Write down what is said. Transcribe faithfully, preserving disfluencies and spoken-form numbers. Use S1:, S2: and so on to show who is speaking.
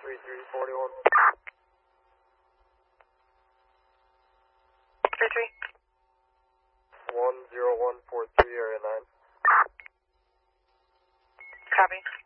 S1: three three forty-one.
S2: three three.
S1: one zero one four three, area nine.
S2: Copy.